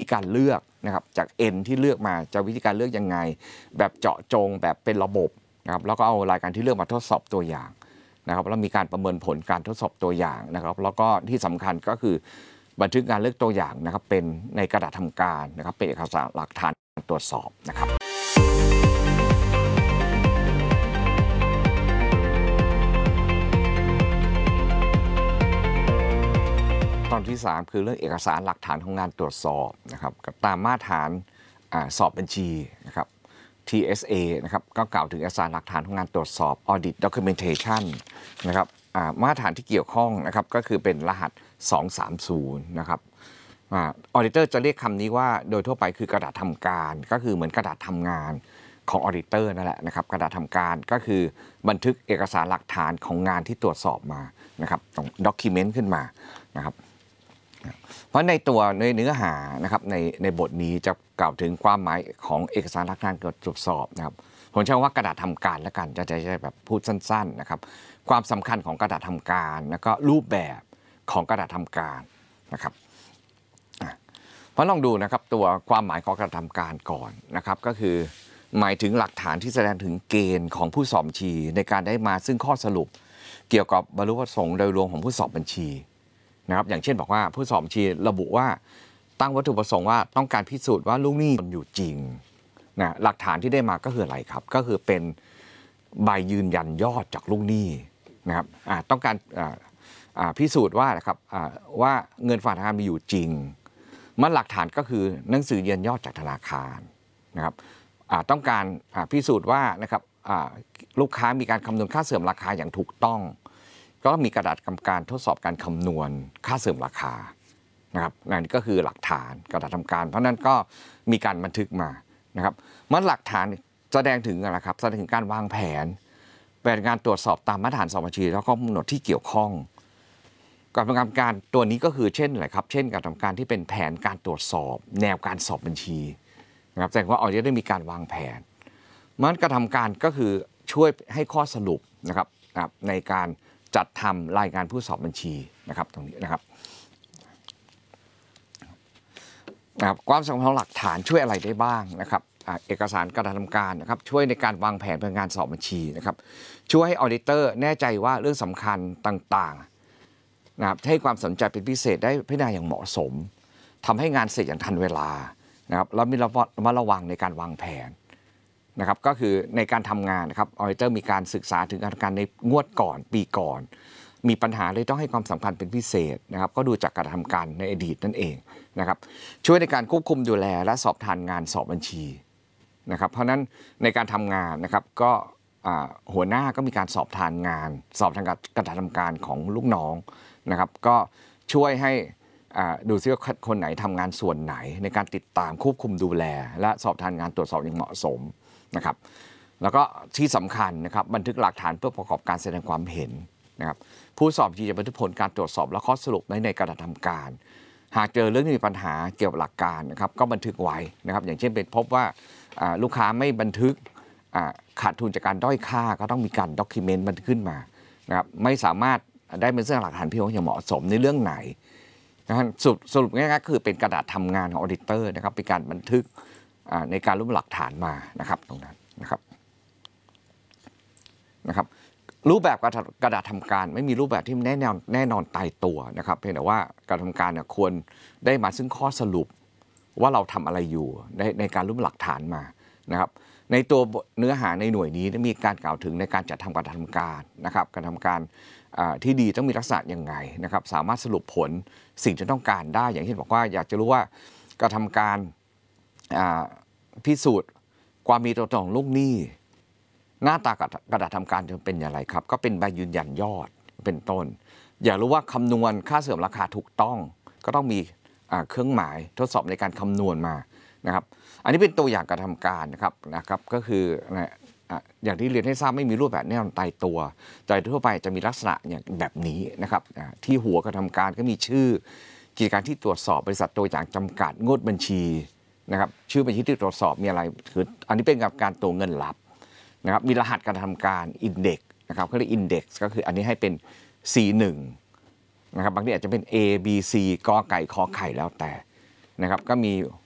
การเลือกนะครับจาก N ที่เลือกมาจะวิธีการเลือกยังไงแบบเจาะจงแบบเป็นระบบนะครับแล้วก็เอารายการที่เลือกมาทดสอบตัวอย่างนะครับแล้วมีการประเมินผลการทดสอบตัวอย่างนะครับแล้วก็ที่สำคัญก็คือบันทึกการเลือกตัวอย่างนะครับเป็นในกระดาษทำการนะครับเป็นเอกสารหลักฐานตรวจสอบนะครับตอนที่3คือเรื่องเอกสารหลักฐานของงานตรวจสอบนะครับกับตามมาตรฐานสอบบัญชีนะครับ TSA นะครับก็กล่าวถึงเอกสารหลักฐานของงานตรวจสอบ Audit Documentation นะครับมาตรฐานที่เกี่ยวข้องนะครับก็คือเป็นรหัส230นะครับออดิเตอร์จะเรียกคำนี้ว่าโดยทั่วไปคือกระดาษทำการก็คือเหมือนกระดาษทำงานของออดิเตอร์นั่นแหละนะครับกระดาษทำการก็คือบันทึกเอกสารหลักฐานของงานที่ตรวจสอบมานะครับต้องด็อกิเมนต์ขึ้นมานะครับเพราะในตัวในเนื้อหานะครับในบทนี้จะกล่าวถึงความหมายของเอกสารหลักฐานตรวจสอบนะครับผมใช้ว่ากระดาษทำการแล้วกันจะแบบพูดสั้นๆนะครับความสำคัญของกระดาษทำการแล้วก็รูปแบบของกระดาษทำการนะครับเพราะลองดูนะครับตัวความหมายของกระดาษทำการก่อนนะครับก็คือหมายถึงหลักฐานที่แสดงถึงเกณฑ์ของผู้สอบบัญชีในการได้มาซึ่งข้อสรุปเกี่ยวกับบรรลุประสงค์โดยรวมของผู้สอบบัญชีนะครับอย่างเช่นบอกว่าผู้สอบบัญชีระบุว่าตั้งวัตถุประสงค์ว่าต้องการพิสูจน์ว่าลูกหนี้อยู่จริงนะหลักฐานที่ได้มาก็คืออะไรครับก็คือเป็นใบยืนยันยอดจากลูกหนี้นะครับต้องการพิสูจน์ว่านะครับว่าเงินฝากธนาคารมีอยู่จริงมันหลักฐานก็คือหนังสือยืนยันยอดจากธนาคารนะครับต้องการพิสูจน์ว่านะครับลูกค้ามีการคำนวณค่าเสื่อมราคาอย่างถูกต้องก็มีกระดาษกรรมการทดสอบการคำนวณค่าเสื่อมราคานะครับนั่นก็คือหลักฐานกระดาษทำการเพราะนั้นก็มีการบันทึกมานะครับมันหลักฐานแสดงถึงอะไรครับแสดงถึงการวางแผนเป็นการตรวจสอบตามมาตรฐานสอบบัญชีแล้วก็กำหนดที่เกี่ยวข้องการทำการตัวนี้ก็คือเช่นอะไรครับเช่นการทำการที่เป็นแผนการตรวจสอบแนวการสอบบัญชีนะครับแสดงว่าออดิเตอร์ได้มีการวางแผนมันการทำการก็คือช่วยให้ข้อสรุปนะครับในการจัดทำรายงานผู้สอบบัญชีนะครับตรงนี้นะครับความสำคัญของหลักฐานช่วยอะไรได้บ้างนะครับเอกสารการทำการนะครับช่วยในการวางแผนเป็นงานสอบบัญชีนะครับช่วยให้ออดิเตอร์แน่ใจว่าเรื่องสำคัญต่างๆนะครับให้ความสนใจเป็นพิเศษได้พิจารณาอย่างเหมาะสมทำให้งานเสร็จอย่างทันเวลานะครับแล้วมีระวังในการวางแผนนะครับก็คือในการทำงานนะครับออดิเตอร์มีการศึกษาถึงการทำการในงวดก่อนปีก่อนมีปัญหาเลยต้องให้ความสำคัญเป็นพิเศษนะครับก็ดูจากการทำการในอดีตนั่นเองนะครับช่วยในการควบคุมดูแลและสอบทานงานสอบบัญชีนะครับเพราะนั้นในการทำงานนะครับก็หัวหน้าก็มีการสอบทานงานสอบทางการทำการของลูกน้องนะครับก็ช่วยให้ดูซิว่าคนไหนทำงานส่วนไหนในการติดตามควบคุมดูแลและสอบทานงานตรวจสอบอย่างเหมาะสมนะครับแล้วก็ที่สำคัญนะครับบันทึกหลักฐานเพื่อประกอบการแสดงความเห็นนะครับผู้สอบบัญชีจะบันทึกผลการตรวจสอบและข้อสรุปในกระดาษทำการหากเจอเรื่องที่มีปัญหาเกี่ยวกับหลักการนะครับก็บันทึกไว้นะครับอย่างเช่นเป็นพบว่าลูกค้าไม่บันทึกขาดทุนจากการด้อยค่าก็ต้องมีการด็อกิเมนต์บันทึกขึ้นมานะครับไม่สามารถได้เป็นเรื่องหลักฐานเพียงอย่างเหมาะสมในเรื่องไหนนะฮะสรุปง่ายๆคือเป็นกระดาษทำงานของออดิเตอร์นะครับเป็นการบันทึกในการรวบรวมหลักฐานมานะครับตรงนั้นนะครับรูปแบบกระดาษทำการไม่มีรูปแบบที่แน่นอนตายตัวนะครับเพียงแต่ว่าการทำการเนี่ยควรได้มาซึ่งข้อสรุปว่าเราทำอะไรอยู่ในการรวบรวมหลักฐานมานะครับในตัวเนื้อหาในหน่วยนี้มีการกล่าวถึงในการจัดทำการทำการนะครับการทำการที่ดีต้องมีลักษณะยังไงนะครับสามารถสรุปผลสิ่งที่ต้องการได้อย่างเช่นบอกว่าอยากจะรู้ว่าการทำการพิสูจน์ความมีตัวตนของลูกหนี้หน้าตากระดาษทำการจะเป็นอย่างไรครับก็เป็นใบยืนยันยอดเป็นต้นอยากรู้ว่าคำนวณค่าเสื่อมราคาถูกต้องก็ต้องมีเครื่องหมายทดสอบในการคำนวณมานะครับอันนี้เป็นตัวอย่างการทำการนะครับก็คืออย่างที่เรียนให้ทราบไม่มีรูปแบบแน่นอนตายตัวโดยทั่วไปจะมีลักษณะอย่างแบบนี้นะครับที่หัวการทำการก็มีชื่อกิจการที่ตรวจสอบบริษัทตัวอย่างจำกัดงวดบัญชีนะครับชื่อบัญชีที่ตรวจสอบมีอะไรคืออันนี้เป็นการตัวเงินลับนะครับมีรหัสการทำการอินเด็กซ์นะครับเขาเรียกอินเด็กซ์ก็คืออันนี้ให้เป็น C1 นะครับบางทีอาจจะเป็น A B C กอไก่ขอไข่แล้วแต่นะครับก็มี